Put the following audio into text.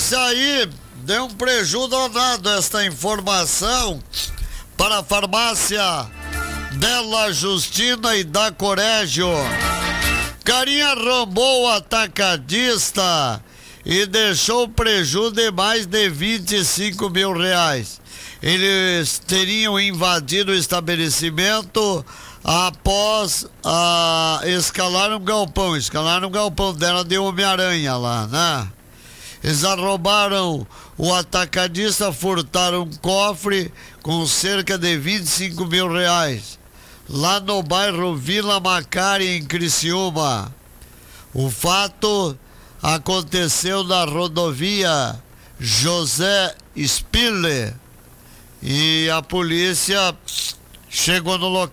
Esse aí deu um prejuízo danado, esta informação, para a farmácia Bela Justina e da Corégio. Carinha roubou o atacadista e deixou prejuízo de mais de 25 mil reais. Eles teriam invadido o estabelecimento após escalar um galpão dela de Homem-Aranha lá, né? Eles roubaram o atacadista, furtaram um cofre com cerca de 25 mil reais, lá no bairro Vila Macari, em Criciúma. O fato aconteceu na rodovia José Spiller e a polícia chegou no local.